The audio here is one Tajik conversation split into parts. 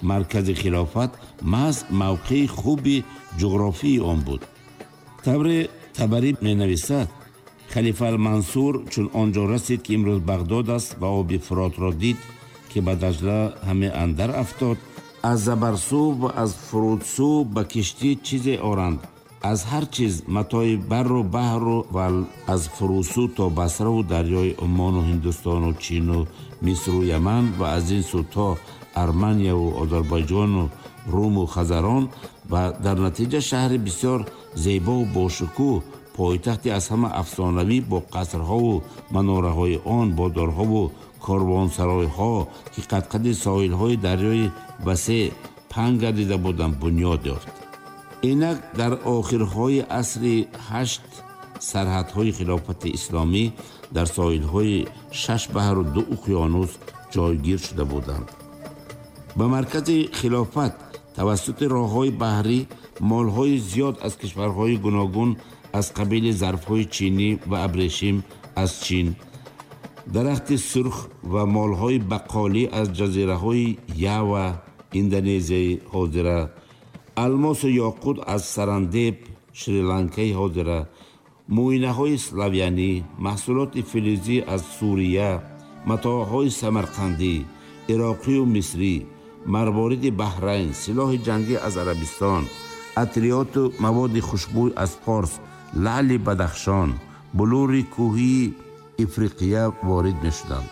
маркази хилофат маҳз мавқеи хуби ҷуғрофии он буд. Табари менависад: халифа Мансур чун онҷо расид ки имрӯз Бағдод аст ва оби Фуротро дид ки ба Дажла ҳаме андар афтод, аз Забарсу ва аз Фурудсу ба киштӣ чизе оранд, аз ҳар чиз матои барру баҳру ва аз Фурусу то Басраву дарёи Умону Ҳиндустону Чину Мисру Яман ва аз ин су то Арманияву Озарбойҷону Руму Хазарон ва дар натиҷа шаҳри бисёр зебову бошукӯҳ, пойтахти аз ҳама афсонавӣ бо қасрҳову манораҳои он, бодорҳову корвонсаройҳо ки қад-қади соҳилҳои дарёи васеъ паҳн гардида буданд, бунёд ёфт. инак дар охирҳои асри 8 сарҳадҳои хилофати исломӣ дар соҳилҳои 6 баҳру 2 уқёнус ҷойгир шуда буданд. ба маркази хилофат тавассути роҳҳои баҳрӣ молҳои зиёд аз кишварҳои гуногун аз қабили зарфҳои чинӣ ва абрешим аз Чин, дарахти сурх ва молҳои бақолӣ аз ҷазираҳои Ява, Индонезияи ҳозира, алмосу ёқут аз Сарандеб, Шри-Ланкаи ҳозира, муинаҳои славянӣ, маҳсулоти филизӣ аз Сурия, матоъҳои самарқандӣ, ироқию мисрӣ, марвориди Баҳрайн, силоҳи ҷангӣ аз Арабистон, атриёту маводи хушбӯй аз Форс, лаъли Бадахшон, булури кӯҳии Ифриқия ворид мешуданд.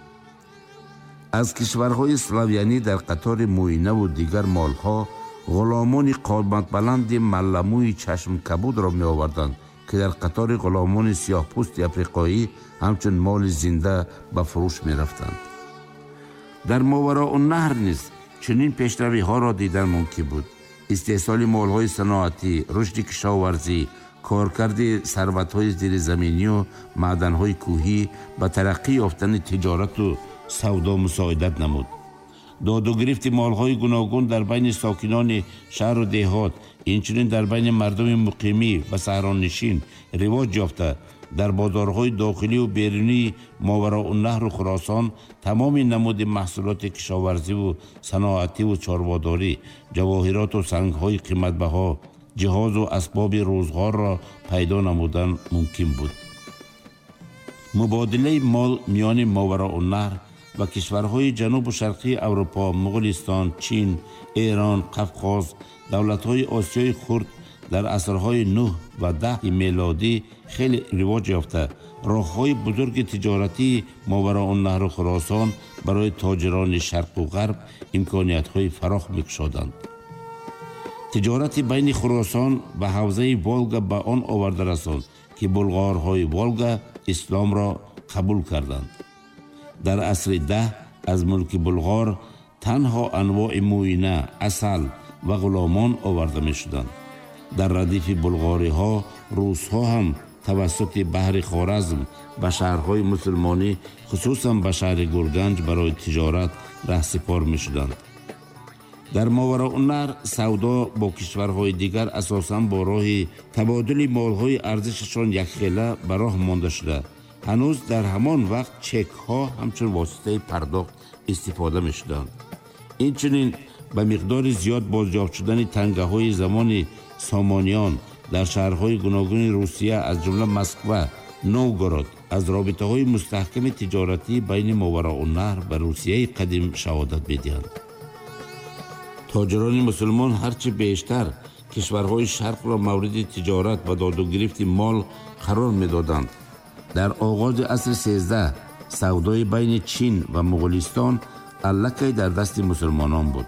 аз кишварҳои славянӣ дар қатори муинаву дигар молҳо ғуломони қоматбаланди малламӯи чашмкабудро меоварданд, ки дар қатори ғуломони сиёҳпӯсти африқоӣ ҳамчун моли зинда ба фурӯш мерафтанд. дар Мовароунаҳр низ чунин пешравиҳоро дидан мумкин буд. истеҳсоли молҳои саноатӣ, рушди кишоварзӣ, коркарди сарватҳои зиризаминию маъданҳои кӯҳӣ ба тараққӣ ёфтани тиҷорату савдо мусоидат намуд. доду гирифти молҳои гуногун дар байни сокинони шаҳру деҳот, инчунин дар байни мардуми муқимӣ ва саҳронишин ривоҷ ёфта, дар бозорҳои дохилию берунии Мовароунаҳру Хуросон тамоми намуди маҳсулоти кишоварзиву саноативу чорводорӣ, ҷавоҳироту сангҳои қиматбаҳо, ҷиҳозу асбоби рӯзғорро пайдо намудан мумкин буд. мубодилаи мол миёни Мовароунаҳр ва кишварҳои ҷанубу шарқии Аврупо, Муғулистон, Чин, Эрон, Қавқоз, давлатҳои Осиёи Хурд дар асрҳои 9 ва 10 мелодӣ хеле ривоҷ ёфта, роҳҳои бузурги тиҷоратии Мовароунаҳру Хуросон барои тоҷирони шарқу ғарб имкониятҳои фароҳ мекушоданд. тиҷорати байни Хуросон ва ҳавзаи Волга ба он оварда расонд, ки булғорҳои Волга исломро қабул карданд. дар асри 10 аз мулки булғор танҳо анвои муина, асал ва ғуломон оварда мешуданд. дар радифи булғориҳо русҳо ҳам тавассути баҳри Хоразм ба шаҳрҳои мусулмонӣ, хусусан ба шаҳри Гурганҷ барои тиҷорат раҳсипор мешуданд. дар Мовароунаҳр савдо бо кишварҳои дигар асосан бо роҳи табодули молҳои арзишашон якхела ба роҳ монда шуда, ҳанӯз дар ҳамон вақт чекҳо ҳамчун воситаи пардохт истифода мешуданд. инчунин ба миқдори зиёд бозёфт шудани тангаҳои замони Сомониён дар шаҳрҳои гуногуни Русия аз ҷумла Москва, Новгород аз робитаҳои мустаҳками тиҷоратии байни Мовароунаҳр ва Русияи қадим шаҳодат медиҳанд. тоҷирони мусулмон ҳарчи бештар кишварҳои шарқро мавриди тиҷорат ва додугирифти мол қарор медоданд. дар оғози асри 13 савдои байни Чин ва Муғулистон аллакай дар дасти мусулмонон буд.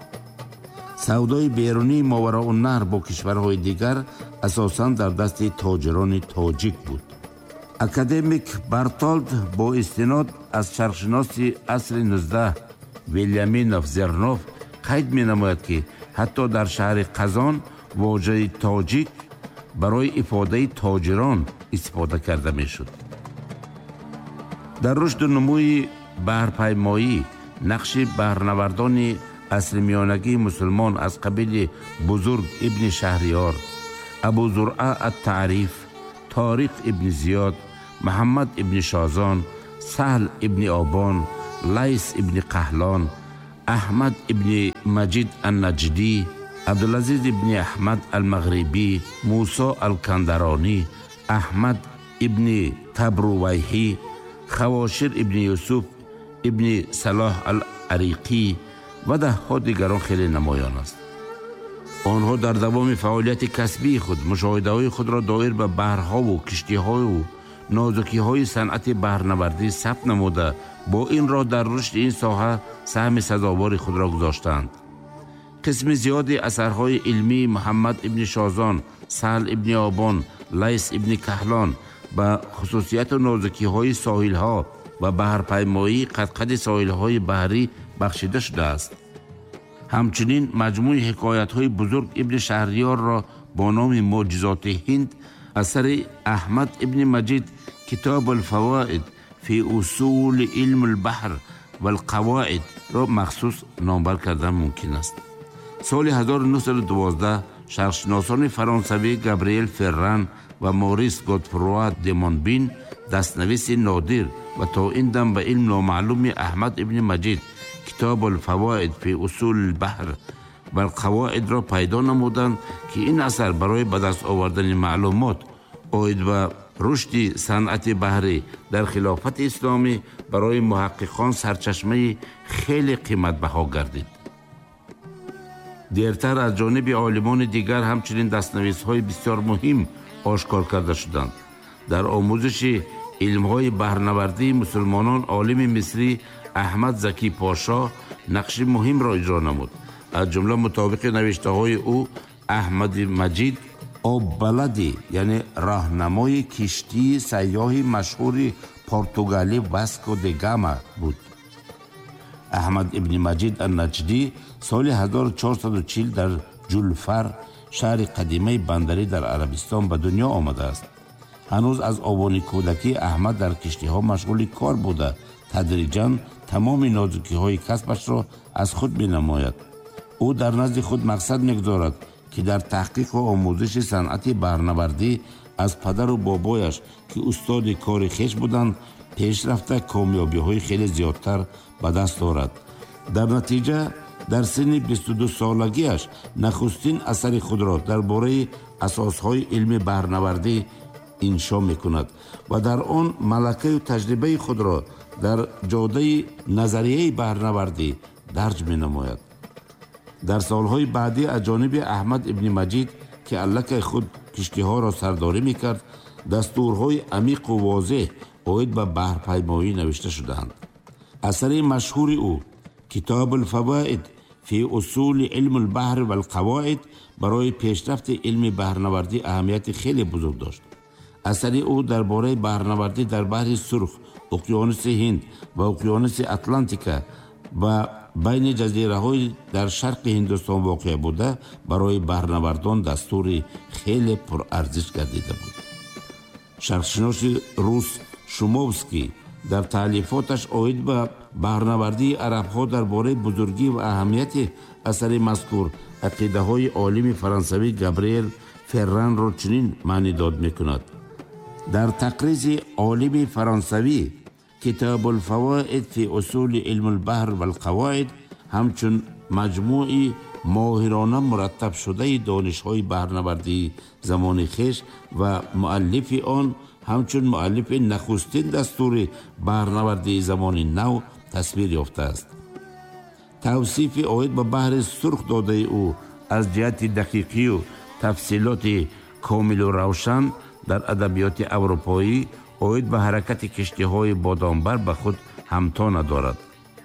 савдои берунии Мовароунаҳр бо кишварҳои дигар асосан дар дасти тоҷирони тоҷик буд. академик Бартолд бо истинод аз шарқшиноси асри 19 Вильяминов Зернов қайд менамояд, ки ҳатто дар шаҳри Қазон воҷаи тоҷик барои ифодаи тоҷирон истифода карда мешуд. дар рушду нумӯи баҳрпаймоӣ нақши баҳрнавардони асримиёнагии мусулмон аз қабили Бузург ибни Шаҳриёр, Абу Зуръа ат-Таъриф, Ториқ ибни Зиёд, Муҳаммад ибни Шозон, Саҳл ибни Обон, Лайс ибни Қаҳлон, احمد ابن مجید النجدی، عبدالعزیز ابن احمد المغربی، موسی الکندرانی، احمد ابن تبرویحی، خواشر ابن یوسف ابن صلاح العریقی و ده‌ها دیگران خیلی نمایان است. آنها در دوام فعالیت کسبی خود مشاهده‌های خود را دایر به بحرها و کشتی‌ها و نازکی‌های صنعت بحرنوردی ثبت نموده با این راه در رشد این ساحه سهم سزاوار خود را گذاشتند. قسم زیادی اثرهای علمی محمد ابن شازان، سهل ابن آبان، لیث ابن کهلان با خصوصیت و نازکی‌های ساحل‌ها و بحرپیمایی قد ساحل‌های بحری بخشیده شده است. همچنین مجموع حکایت‌های بزرگ ابن شهریار را با نام معجزات هند اثر احمد ابن مجید کتاب الفوائد فی اصول علم البحر و القواعد را مخصوص نامبر کردن ممکن است. سال 1912 شرقشناسان فرانسوی گابریل فران و موریس گودفروا دمونبین دستنویس نادر و تا این دم به علم نامعلوم احمد ابن مجید کتاب الفوائد فی اصول البحر و القواعد را پیدا نمودند که این اثر برای به دست آوردن معلومات عاید به رشد صنعت بحری در خلافت اسلامی برای محققان سرچشمه خیلی قیمت بها گردید. دیرتر از جانب عالمان دیگر همچنین دستنویس‌های بسیار مهم آشکار کرده شدند. در آموزش علم‌های بحرنوردی مسلمانان عالم مصری احمد زکی پاشا نقش مهم را اجرا نمود. از جمله مطابق نوشته‌های او احمد مجید آب بلدی یعنی راهنمای کشتی سیاحی مشهور پرتغالی واسکو د گاما بود. احمد ابن مجید النجدی سال 1440 در جولفر شهر قدیمه بندری در عربستان به دنیا آمده است. هنوز از آوان کودکی احمد در کشتی ها مشغول کار بوده تدریجاً تمام نازکی های کسبش را از خود می نماید. او در نزد خود مقصد می‌گذارد که در تحقیق و آموزش صنعت بحرنوردی از پدر و بابایش که استاد کار خویش بودند پیش رفته کامیابی‌های خیلی زیادتر به دست آورد. در نتیجه در سن 22 سالگیش نخستین اثر خود را درباره اساس‌های علم بحرنوردی انشا می‌کند و در آن ملکه و تجربه خود را در جاده نظریه بحرنوردی درج می‌نماید. در سالهای بعدی از جانب احمد ابن مجید که علک خود کشتی‌ها را سرداری می‌کرد دستورهای عمیق و واضح عاید به بحرپیمایی نوشته شدند. اثر مشهور او کتاب الفوائد فی اصول علم البحر و القواعد برای پیشرفت علم بحرنوردی اهمیت خیلی بزرگ داشت. اثر او درباره بحرنوردی در بحر سرخ، اقیانوس هند و اقیانوس اتلانتیک و بین جزیره های در شرق هندوستان واقع بوده برای بحرنوردان دستوری خیلی پرارزش گردیده بود. شرقشناس روس شوموفسکی در تالیفاتش عاید به بحرنوردی عرب‌ها درباره بزرگی و اهمیت اثر مذکور عقیده های عالم فرانسوی گابریل فران را چنین معنی داد می‌کند. در تقریض عالم فرانسوی کتاب الفوائد فی اصول علم البحر و القواعد همچون مجموعی ماهرانه مرتب شده دانش‌های بحرنوردی زمان خویش و مؤلف آن همچون مؤلف نخستین دستور بحرنوردی زمان نو تصویر یافته است. توصیف عاید به بحر سرخ داده او از جهت دقیقی و تفصیلات کامل و روشن در ادبیات اروپایی عاید به حرکت کشتی‌های بادامبر به خود همتا ندارد.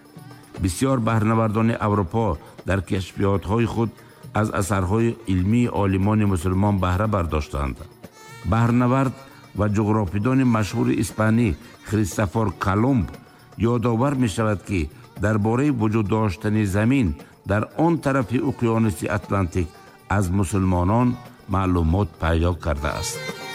بسیار بحرنوردان اروپا در کشفیات‌های خود از اثرهای علمی عالمان مسلمان بهره برداشتند. بحرنورد و جغرافیدان مشهور اسپانی کریستوفر کولومب یادآور می شود که درباره وجود داشتن زمین در آن طرف اقیانوس اتلانتیک از مسلمانان معلومات پیدا کرده است.